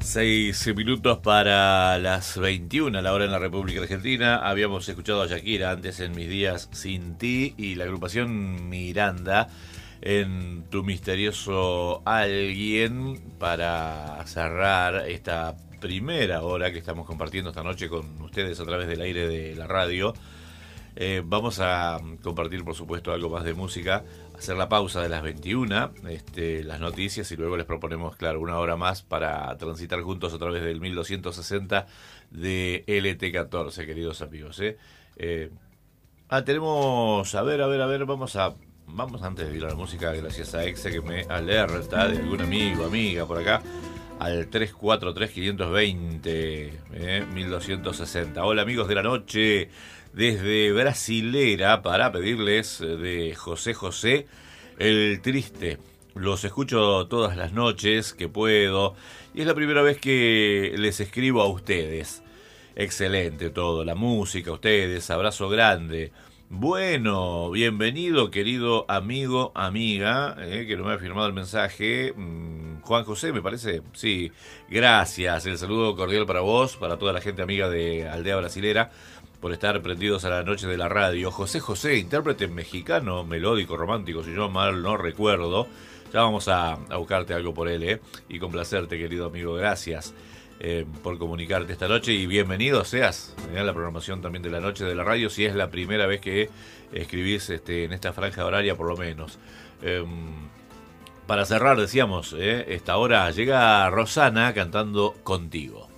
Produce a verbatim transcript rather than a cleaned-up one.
Seis minutos para las veintiuna, la hora en la República Argentina. Habíamos escuchado a Shakira antes en Mis Días Sin Ti y la agrupación Miranda en Tu Misterioso Alguien para cerrar esta primera hora que estamos compartiendo esta noche con ustedes a través del aire de la radio. Eh, vamos a compartir, por supuesto, algo más de música, hacer la pausa de las veintiuna, este, las noticias, y luego les proponemos, claro, una hora más para transitar juntos a través del mil doscientos sesenta de L T catorce, queridos amigos. ¿eh? Eh, ah, tenemos, a ver, a ver, a ver, vamos a, vamos antes de ir a la música, gracias a Exe que me alerta de algún amigo, amiga por acá, al tres cuatro tres, quinientos veinte, eh, mil doscientos sesenta. Hola amigos de la noche, desde Brasilera, para pedirles de José José, El Triste. Los escucho todas las noches que puedo y es la primera vez que les escribo a ustedes. Excelente todo, la música, ustedes, abrazo grande. Bueno, bienvenido querido amigo, amiga, eh, que no me ha firmado el mensaje, mm, Juan José me parece, sí, gracias, el saludo cordial para vos, para toda la gente amiga de Aldea Brasilera, por estar prendidos a la noche de la radio. José José, intérprete mexicano, melódico, romántico, si yo mal no recuerdo, ya vamos a, a buscarte algo por él, eh, y complacerte querido amigo, gracias. Eh, por comunicarte esta noche y bienvenido seas a la programación también de la noche de la radio si es la primera vez que escribís este, en esta franja horaria por lo menos. Eh, para cerrar decíamos, eh, esta hora llega Rosana cantando Contigo.